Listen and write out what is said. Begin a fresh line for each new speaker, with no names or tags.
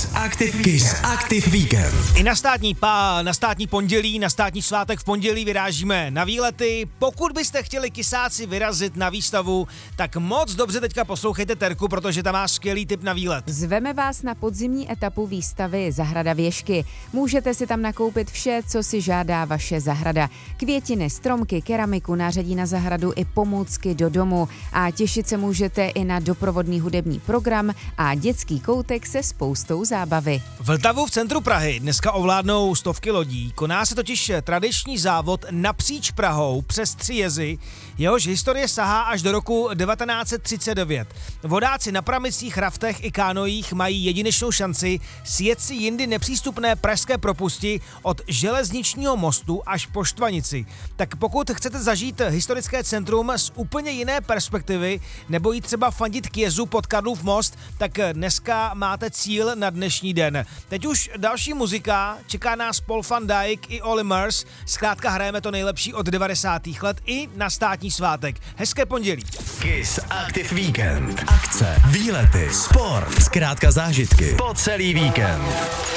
Kiss Weekend.
I na státní pondělí, na státní svátek v pondělí vyrážíme na výlety. Pokud byste chtěli kysáci vyrazit na výstavu, tak moc dobře teďka poslouchejte Terku, protože tam má skvělý tip na výlet.
Zveme vás na podzimní etapu výstavy Zahrada Věšky. Můžete si tam nakoupit vše, co si žádá vaše zahrada. Květiny, stromky, keramiku, nářadí na zahradu i pomůcky do domu. A těšit se můžete i na doprovodný hudební program a dětský koutek se spoustou zábavy.
Vltavu v centru Prahy dneska ovládnou stovky lodí. Koná se totiž tradiční závod napříč Prahou přes 3 jezy, jehož historie sahá až do roku 1939. Vodáci na pramicích, raftech i kánojích mají jedinečnou šanci sjet si jindy nepřístupné pražské propusti od železničního mostu až po Štvanici. Tak pokud chcete zažít historické centrum z úplně jiné perspektivy nebo jít třeba fandit k jezu pod Karlův most, tak dneska máte cíl na dnešní den. Teď už další muzika, čeká nás Paul van Dyk i Olly Murs, zkrátka hrajeme to nejlepší od 90. let i na státní svátek. Hezké pondělí.
Kiss Active Weekend. Akce, výlety, sport, zkrátka zážitky po celý víkend.